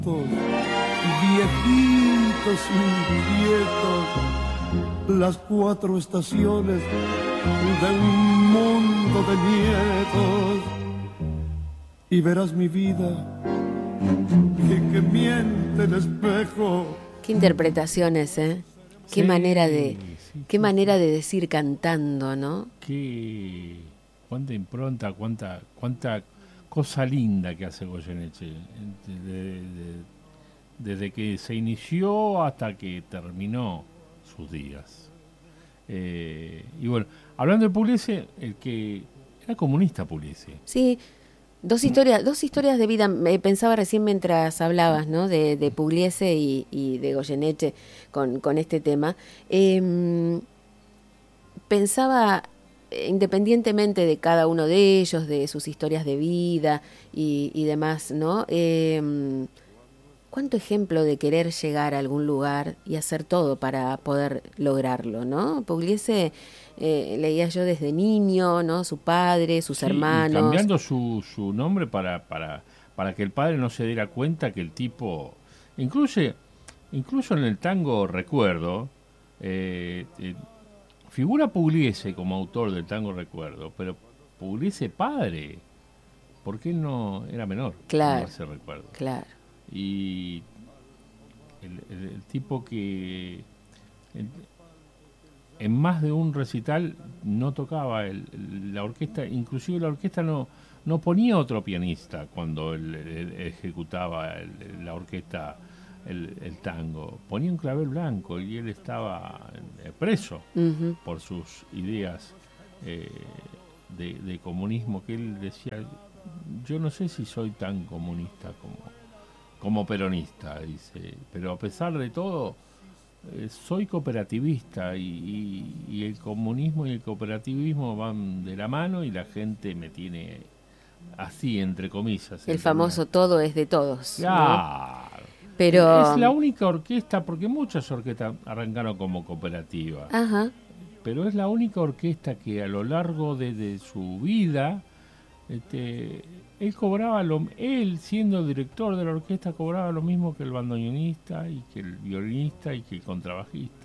viejitos inquietos, las 4 estaciones de un mundo de nietos, y verás mi vida que miente el espejo. Qué interpretaciones, ¿eh? Qué Sí, manera de, sí, qué sí, manera de decir cantando, ¿no? Cuánta impronta, cuánta cosa linda que hace Goyeneche. Desde que se inició hasta que terminó sus días. Y bueno, hablando de Pugliese, el que era comunista Pugliese. Sí, dos historias de vida. Pensaba recién mientras hablabas, ¿no? De Pugliese y de Goyeneche con este tema. Pensaba, independientemente de cada uno de ellos, de sus historias de vida y demás, ¿no? Cuánto ejemplo de querer llegar a algún lugar y hacer todo para poder lograrlo, ¿no? Pugliese, leía yo desde niño, ¿no? Su padre, sus Sí, y hermanos. cambiando su nombre para que el padre no se diera cuenta que el tipo, incluso en el tango Recuerdo, eh, eh, figura Pugliese como autor del tango Recuerdo, pero Pugliese padre, porque él no era menor cuando Claro, hace Recuerdo. claro. Y el tipo que en, en más de un recital no tocaba la orquesta, inclusive la orquesta no ponía otro pianista cuando él ejecutaba la orquesta el tango, ponía un clavel blanco y él estaba preso Ujú. por sus ideas eh, de comunismo, que él decía, yo no sé si soy tan comunista como peronista, dice, pero a pesar de todo soy cooperativista y el comunismo y el cooperativismo van de la mano y la gente me tiene así, entre comillas, El ¿entendés? famoso todo es de todos, ¿no? Claro. Es Pero, la única orquesta, porque muchas orquestas arrancaron como cooperativa, ajá, pero es la única orquesta que a lo largo de su vida, este, él siendo director de la orquesta cobraba lo mismo que el bandoneonista y que el violinista y que el contrabajista.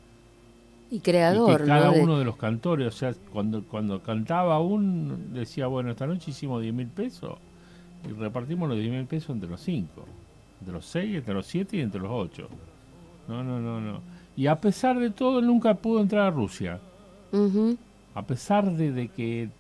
y Y que creador, ¿no? cada uno de los cantores, o sea, cuando cantaba decía, bueno, esta noche hicimos 10.000 pesos y repartimos los 10.000 pesos entre los 5, entre los 6, entre los 7 y entre los 8. No. Y a pesar de todo, él nunca pudo entrar a Rusia. Ujú. A pesar de que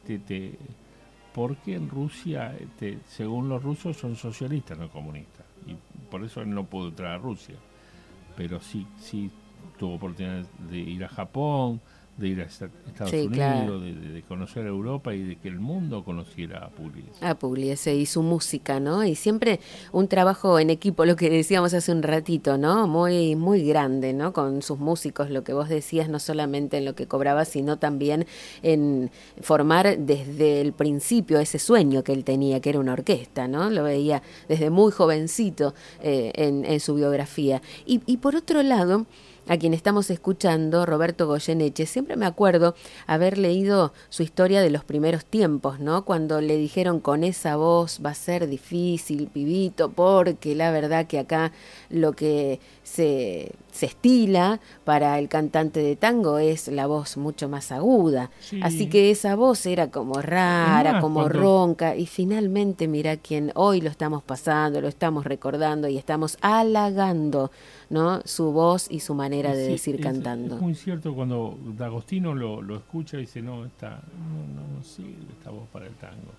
porque en Rusia, según los rusos, son socialistas, no comunistas. Y por eso él no pudo entrar a Rusia. Pero sí tuvo oportunidad de ir a Japón, de ir a Estados Sí, claro. Unidos, de conocer Europa y de que el mundo conociera a Pugliese. A Pugliese y su música, ¿no? Y siempre un trabajo en equipo, lo que decíamos hace un ratito, ¿no? Muy, muy grande, ¿no? Con sus músicos, lo que vos decías, no solamente en lo que cobraba, sino también en formar desde el principio ese sueño que él tenía, que era una orquesta, ¿no? Lo veía desde muy jovencito en su biografía. Y por otro lado, a quien estamos escuchando, Roberto Goyeneche, siempre me acuerdo haber leído su historia de los primeros tiempos, ¿no? Cuando le dijeron con esa voz va a ser difícil, pibito, porque la verdad que acá lo que se estila para el cantante de tango es la voz mucho más aguda. Así Sí, que esa voz era como es rara, más, como ronca, y finalmente mira quién hoy lo estamos pasando, lo estamos recordando y estamos halagando, ¿no? Su voz y su manera de decir es cantando. muy cierto cuando D'Agostino lo escucha y dice, no, no sirve esta voz para el tango.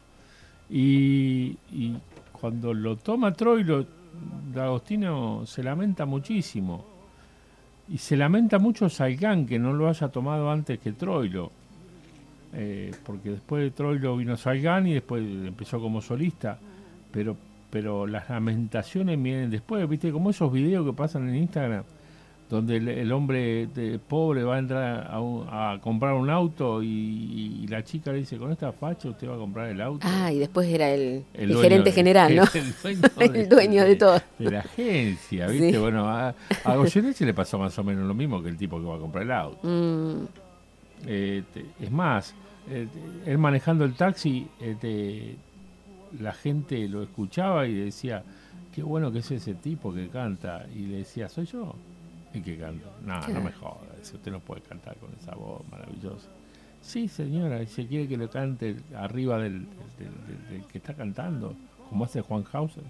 Y cuando lo toma Troilo, D'Agostino se lamenta muchísimo. Y se lamenta mucho Saigán que no lo haya tomado antes que Troilo. Porque después de Troilo vino Saigán y después empezó como solista. Pero, pero las lamentaciones vienen después. ¿Viste? Como esos videos que pasan en Instagram donde el hombre pobre va a entrar a comprar un auto y la chica le dice, con esta facha usted va a comprar el auto. Ah, y después era el Dueño gerente general, ¿no? el dueño El dueño de todo. de la agencia, ¿viste? Sí. Bueno, a Goyeneche le pasó más o menos lo mismo que el tipo que va a comprar el auto. Mm, Es más, él manejando el taxi, la gente lo escuchaba y decía, qué bueno que es ese tipo que canta. Y le decía, ¿soy yo el que canta? No, no me joda, usted no puede cantar con esa voz maravillosa. Sí, señora, si quiere que lo cante arriba del que está cantando, como hace Juan Hauser.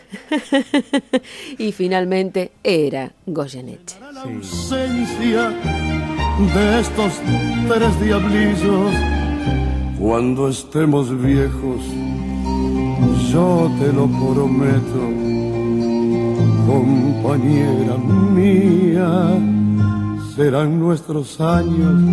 Y finalmente era Goyeneche. La ausencia de estos 3 diablillos, cuando estemos viejos, yo te lo prometo, compañera mía, serán nuestros años